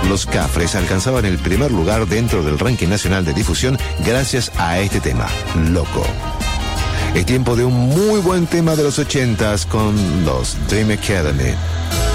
Los Cafres alcanzaban el primer lugar dentro del ranking nacional de difusión gracias a este tema, Loco. Es tiempo de un muy buen tema de los 80s con los Dream Academy.